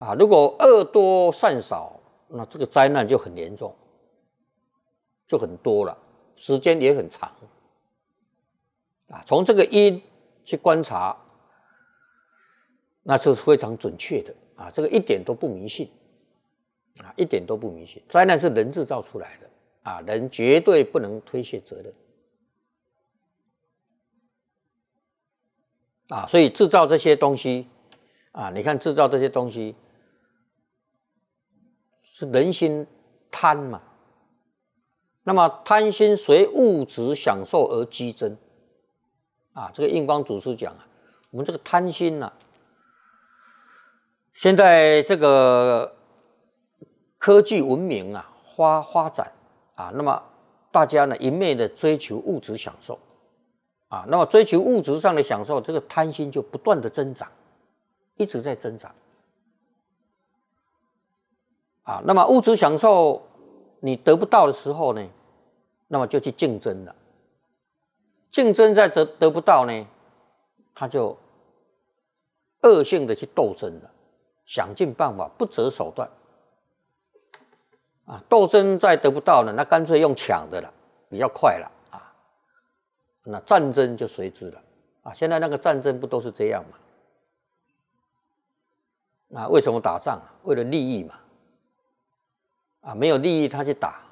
啊，如果恶多善少，那这个灾难就很严重，就很多了，时间也很长。啊，从这个因去观察，那是非常准确的啊，这个一点都不迷信啊，一点都不迷信。灾难是人制造出来的啊，人绝对不能推卸责任啊，所以制造这些东西啊，你看制造这些东西是人心贪嘛，那么贪心随物质享受而激增啊，这个印光祖师讲啊，我们这个贪心啊，现在这个科技文明啊发展啊，那么大家呢一昧的追求物质享受啊，那么追求物质上的享受，这个贪心就不断的增长，一直在增长啊。那么物质享受你得不到的时候呢，那么就去竞争了，竞争再得不到呢，他就恶性的去斗争了，想尽办法不择手段啊，斗争再得不到呢，那干脆用抢的了，比较快了啊，那战争就随之了啊。现在那个战争不都是这样吗？啊，为什么打仗啊？为了利益嘛啊，没有利益他去打，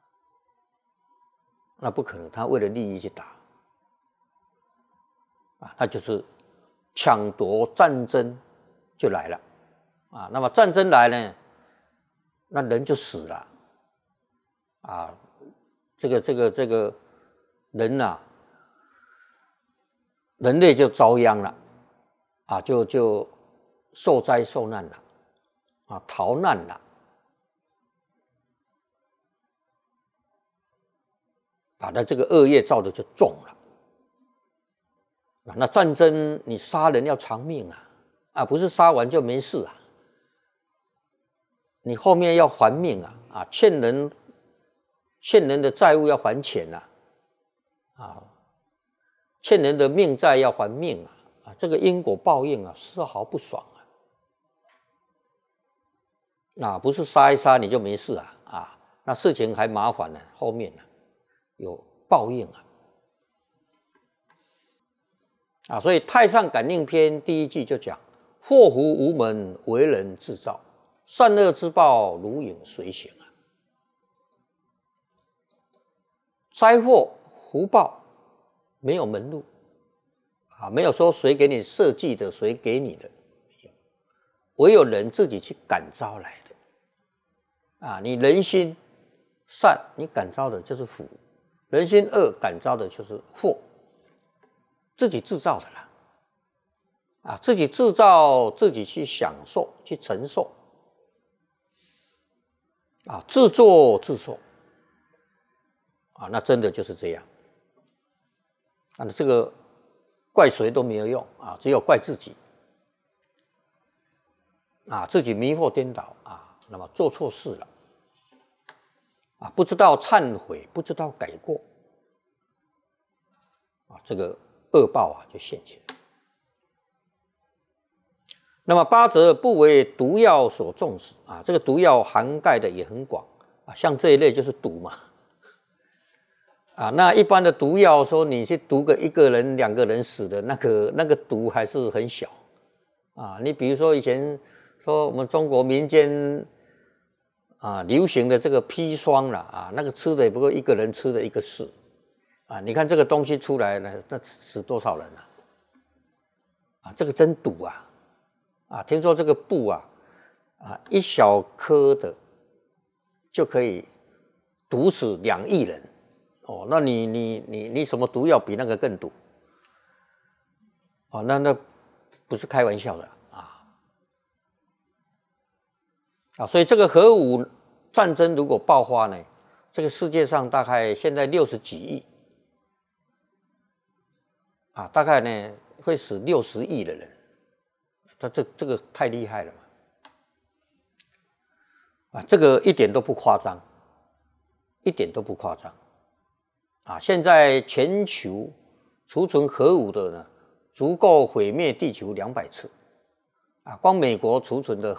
那不可能，他为了利益去打啊，那就是抢夺战争就来了啊。那么战争来呢，那人就死了啊。这个人啊，人类就遭殃了啊，就受灾受难了啊，逃难了。把他这个恶业造的就重了啊！那战争你杀人要偿命啊，不是杀完就没事啊，你后面要还命啊，欠人的债务要还钱啊，欠人的命债要还命啊，这个因果报应啊，丝毫不爽啊，不是杀一杀你就没事啊，那事情还麻烦呢，后面有报应啊，所以《太上感应篇》第一句就讲：祸福无门，为人自造；善恶之报，如影随形灾祸福报没有门路啊，没有说谁给你设计的，谁给你的，唯有人自己去感召来的啊。你人心善，你感召的就是福；人心恶，感召的就是祸，自己制造的啦啊，自己制造，自己去享受，去承受啊，自作自受啊，那真的就是这样啊，这个怪谁都没有用啊，只有怪自己啊，自己迷惑颠倒啊，那么做错事了啊，不知道忏悔，不知道改过啊，这个恶报就现前。那么八则不为毒药所中死啊，这个毒药涵盖的也很广啊，像这一类就是毒嘛啊，那一般的毒药说你去毒个一个人两个人死的那个毒还是很小啊，你比如说以前说我们中国民间啊流行的这个砒霜啦啊，那个吃的也不过一个人吃的一个市啊，你看这个东西出来了，那死多少人啊，这个真毒啊，听说这个布一小颗的就可以毒死2亿人哦，那你什么毒药比那个更毒哦？那不是开玩笑的所以这个核武战争如果爆发呢，这个世界上大概现在60几亿啊，大概呢会死60亿的人，这个太厉害了嘛这个一点都不夸张，一点都不夸张啊！现在全球储存核武的呢，足够毁灭地球200次啊！光美国储存的